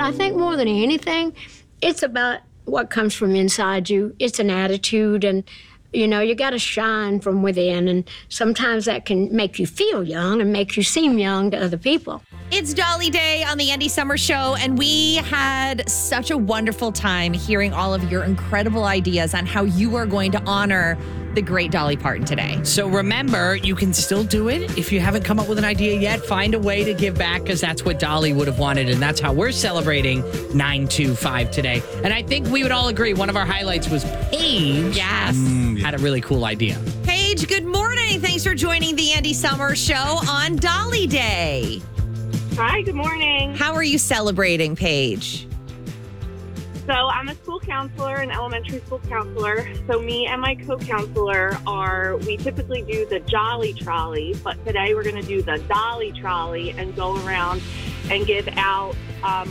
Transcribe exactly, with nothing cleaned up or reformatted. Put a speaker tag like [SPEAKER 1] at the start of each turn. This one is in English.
[SPEAKER 1] I think more than anything, it's about what comes from inside you. It's an attitude, and you know, you got to shine from within, and sometimes that can make you feel young and make you seem young to other people.
[SPEAKER 2] It's Dolly Day on the Andy Summer Show, and we had such a wonderful time hearing all of your incredible ideas on how you are going to honor the great Dolly Parton today.
[SPEAKER 3] So remember, you can still do it. If you haven't come up with an idea yet, find a way to give back, because that's what Dolly would have wanted, and that's how we're celebrating nine two five today. And I think we would all agree one of our highlights was Paige.
[SPEAKER 2] Yes.
[SPEAKER 3] Mm, had a really cool idea.
[SPEAKER 2] Paige, good morning. Thanks for joining the Andy Summer Show on Dolly Day.
[SPEAKER 4] Hi, good morning.
[SPEAKER 2] How are you celebrating, Paige?
[SPEAKER 4] So I'm a school counselor, an elementary school counselor. So me and my co-counselor are, we typically do the Jolly Trolley, but today we're going to do the Dolly Trolley and go around and give out um,